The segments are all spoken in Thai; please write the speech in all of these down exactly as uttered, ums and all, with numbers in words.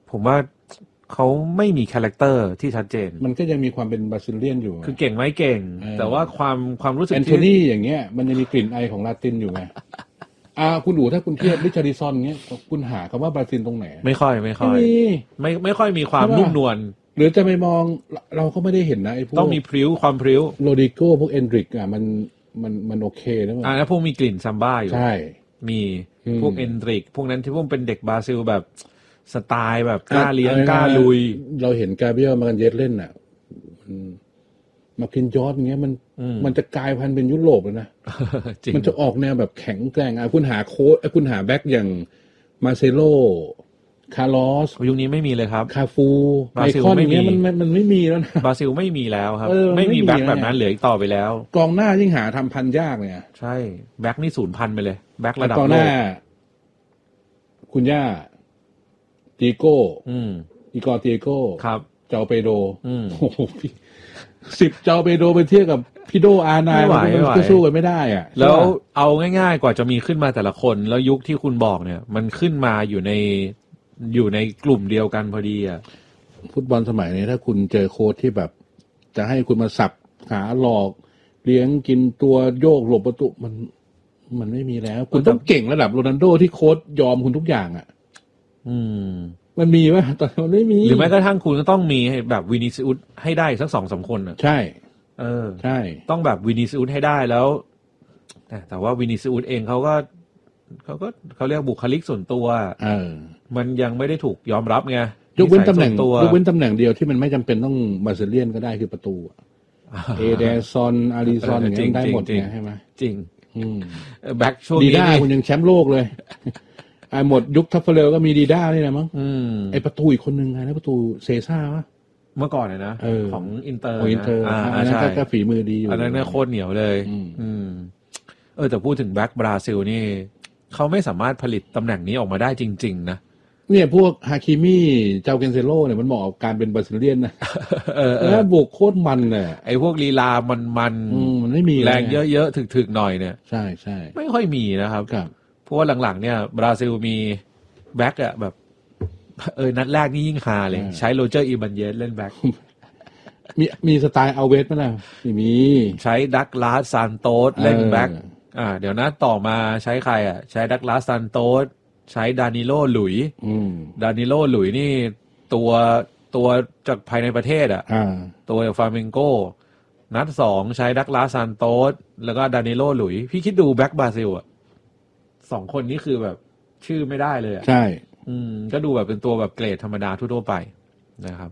ผมว่าเขาไม่มีคาแรคเตอร์ที่ชัดเจนมันก็ยังมีความเป็นบราซิเลียนอยู่คือเก่งไหมเก่งแต่ว่าความความรู้สึกแอนโทนีอย่างเงี้ยมันยังมีกลิ่นไอของลาตินอยู่ไงอ่าคุณดูถ้าคุณเทียบริชาร์ดิสันเงี้ยคุณหาคำว่าบราซิลตรงไหนไม่ค่อยไม่ค่อยไม่ไม่ค่อยมีความนุ่มนวลหรือจะไม่มองเราก็ไม่ได้เห็นนะไอ้พวกต้องมีพริ้วความพริ้วโรดิโก้พวกเอนดริกอ่ะมันมันมันโอเคนะอ่าแล้วพวกมีกลิ่นซัมบ้าอยู่ใช่มีพวกเอนดริกพวกนั้นที่พวกเป็นเด็กบราซิลแบบสไตล์แบบกล้าเลี้ยงกล้าลุยเราเห็นกาเบรียลมากันเยสเล่นอ่ะมาคินยอร์ดเงี้ยมันมันจะกลายพันธุ์เป็นยุโรปเลยนะมันจะออกแนวแบบแข็งแกร่งอ่ะคุณหาโค้ชคุณหาแบ็คอย่างมาเซโลคาร์ลอสยุคนี้ไม่มีเลยครับคาฟูไมคอนอย่างเงี้ยมันมันไม่มีแล้วนะบราซิลไม่มีแล้วครับไม่มีแบ็คแบบนั้นเหลืออีกต่อไปแล้วกองหน้ายิ่งหาทำพันยากเลยใช่แบ็คนี่ศูนย์พันไปเลยแบ็คระดับโลกกองหน้าคุณย่าตีโก้อีกอร์ตีโก้ครับเจ้าเปโดโอ้โหสิบเจ้าเปโดไปเทียบกับพี่โดอาร์ไนน์มันก็สู้กันไม่ได้อ่ะแล้วเอาง่ายๆกว่าจะมีขึ้นมาแต่ละคนแล้วยุคที่คุณบอกเนี่ยมันขึ้นมาอยู่ในอยู่ในกลุ่มเดียวกันพอดีอ่ะฟุตบอลสมัยนี้ถ้าคุณเจอโค้ชที่แบบจะให้คุณมาสับขาหลอกเลี้ยงกินตัวโยกหลบประตูมันมันไม่มีแล้วคุณต้องเก่งระดับโรนัลโดที่โค้ชยอมคุณทุกอย่างอ่ะอืมมันมีไหมตอนมันไม่มีหรือแม้กระทั่งคุณก็ต้องมีแบบวินิซิอุสให้ได้สักสองสามคนอ่ะใช่เออใช่ต้องแบบวินิซิอุสให้ได้แล้วแต่แต่ว่าวินิซิอุสเองเขาก็เขาก็เขาเรียกบุคลิกส่วนตัวเออมันยังไม่ได้ถูกยอมรับไงยกเว้นตำแหน่งยกเว้นตำแหน่งเดียวที่มันไม่จำเป็นต้องบราซิเลียนก็ได้คือประตูเอเดซอนอาริซอนอย่างเงี้ยได้หมดไงใช่ไหมจริงแบ็คช่วงนี้ดีด้าคุณยังแชมป์โลกเลยไอ้หมดยุคทัฟเฟอร์เรลก็มีดีด้านี่แหละมั้งไอ้ประตูอีกคนนึงไงนะประตูเซซ่าวะเมื่อก่อนนะนะของอินเตอร์อินเตอร์อันนั้นก็ฝีมือดีอยู่อันนั้นโคตรเหนียวเลยอืมเออแต่พูดถึงแบ็คบราซิลนี่เขาไม่สามารถผลิตตำแหน่งนี้ออกมาได้จริงๆนะเนี่ยพวกฮาคิมิเจ้าเกนเซโลเนี่ยมันเหมาะกับการเป็นบราซิเลียนนะเออแล้วบุกโคตรมันเนี่ยไอ้พวกลีลามันมันมันไม่มีแรงเยอะๆถึกๆหน่อยเนี่ยใช่ใช่ไม่ค่อยมีนะครับเพราะว่าหลังๆเนี่ยบราซิลมีแบ็คอะแบบเออนัดแรกนี่ยิ่งฮาเลยใช้โรเจอร์อีบันเยสเล่นแบ็คมีมีสไตล์อัลเวสมั้ยล่ะไม่มีใช้ดักลาสซานโตสเล่นแบ็คอ่าเดี๋ยวนะต่อมาใช้ใครอ่ะใช้ดักลาสซานโตสใช้ดานิโลหลุยดานิโลหลุยนี่ตัวตัวจากภายในประเทศอ่ะตัวจากฟลาเมงโกนัดสองใช้ดักลาสซานโตสแล้วก็ดานิโลหลุยพี่คิดดูแบ็คบราซิลอ่ะสองคนนี้คือแบบชื่อไม่ได้เลยอ่ะใช่อืมก็ดูแบบเป็นตัวแบบเกรดธรรมดาทั่วๆไปนะครับ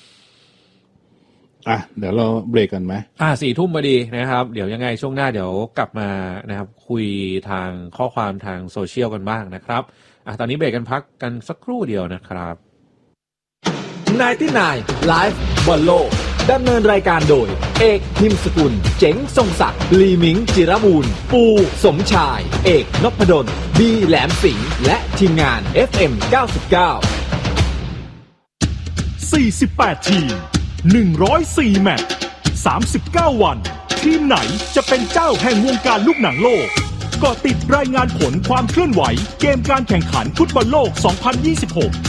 อ่ะเดี๋ยวเราเบรกกันไหมอ่ะสี่ทุ่มพอดีนะครับเดี๋ยวยังไงช่วงหน้าเดี๋ยวกลับมานะครับคุยทางข้อความทางโซเชียลกันบ้างนะครับอ่ะตอนนี้เบรกกันพักกันสักครู่เดียวนะครับไนน์ตี้ไนน์ Live บอลโลกดำเนินรายการโดยเอกนิมสกุลเจ๋งทรงศักดิ์ลีมิงจิรบูรณ์ปูสมชายเอกนพดลบีแหลมสิงห์และทีมงาน เอฟ เอ็ม เก้าสิบเก้าสี่สิบแปดทีมหนึ่งร้อยสี่แมตช์สามสิบเก้าวันทีมไหนจะเป็นเจ้าแห่งวงการลูกหนังโลกก็ติดรายงานผลความเคลื่อนไหวเกมการแข่งขันฟุตบอลโลกสองพันยี่สิบหก